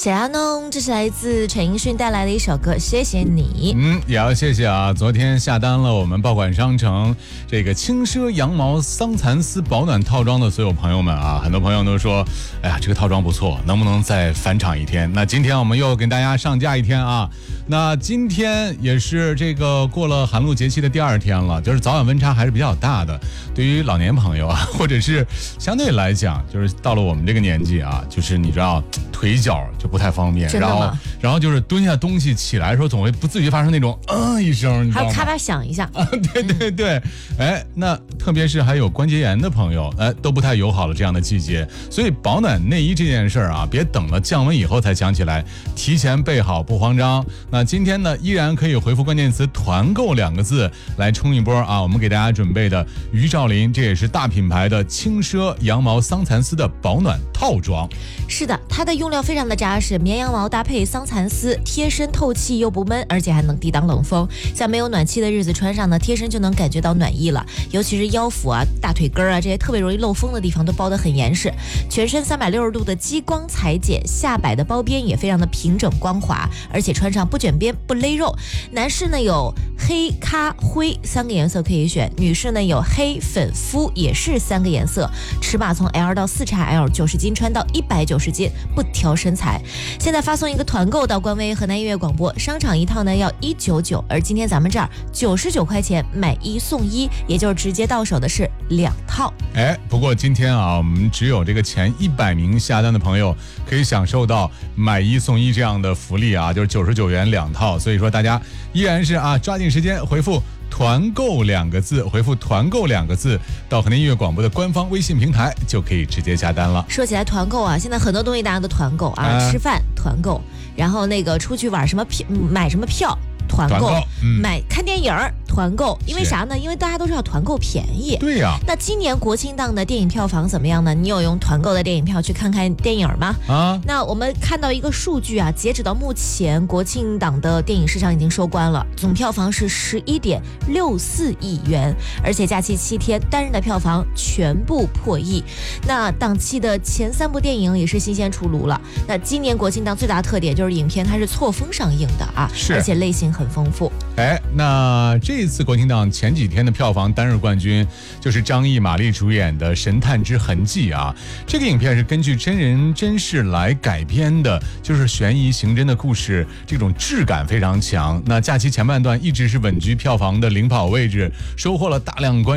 谁啊呢？这是来自陈奕迅带来的一首歌《谢谢你》。 也要谢谢啊！昨天下单了我们爆款商城这个轻奢羊毛桑蚕丝保暖套装的所有朋友们啊，很多朋友都说，哎呀，这个套装不错，能不能再返场一天？那今天我们又给大家上架一天啊！那今天也是这个过了寒露节气的第二天了，就是早晚温差还是比较大的。对于老年朋友啊，或者是相对来讲，就是到了我们这个年纪啊，就是你知道腿脚就不太方便，然后就是蹲下东西起来的时候，总会不自觉发出那种一声， 还有咔嗒响一下啊，对，那特别是还有关节炎的朋友，都不太友好了这样的季节，所以保暖内衣这件事儿啊，别等了降温以后才想起来，提前备好不慌张。那今天呢，依然可以回复关键词团购2个字来冲一波啊！我们给大家准备的于兆林，这也是大品牌的轻奢羊毛桑蚕丝的保暖套装。 是的，它的用料非常的扎实，绵羊毛搭配桑蚕丝，贴身透气又不闷，而且还能抵挡冷风。在没有暖气的日子穿上呢，贴身就能感觉到暖意了。尤其是腰腹啊、大腿根啊这些特别容易漏风的地方都包得很严实。全身360度的激光裁剪，下摆的包边也非常的平整光滑，而且穿上不卷边不勒肉。男士呢有黑、咖、灰3个颜色可以选，女士呢有黑、粉、肤也是3个颜色。尺码从 L 到4XL， 90斤穿到190斤，不挑身材。现在发送一个团购到官微河南音乐广播，商场一套呢要199，而今天咱们这儿99块钱买1送1，也就是直接到手的是2套。 不过今天啊，我们只有这个前100名下单的朋友可以享受到买1送1这样的福利啊，就是99元2套。所以说大家依然是抓紧时间回复团购2个字，回复团购2个字到河南音乐广播的官方微信平台，就可以直接下单了。 说起来团购啊，现在很多东西大家都团购啊，吃饭团购，然后那个出去玩什么票买什么票团购，买看电影团购，因为啥呢？因为大家都是要团购便宜。 对呀。 那今年国庆档的电影票房怎么样呢？你有用团购的电影票去看看电影吗？那我们看到一个数据啊，截止到目前，国庆档的电影市场已经收官了，总票房是11.64亿元，而且假期7天单日的票房全部破亿。那档期的前3部电影也是新鲜出炉了。那今年国庆档最大的特点就是影片它是错峰上映的啊，而且类型很丰富。 那这一次国庆档前几天的票房单日冠军就是张译、马丽主演的《神探之痕迹》啊。这个影片是根据真人真事来改编的，就是悬疑刑侦的故事，这种质感非常强。那假期前半段一直是稳居票房的领跑位置，收获了大量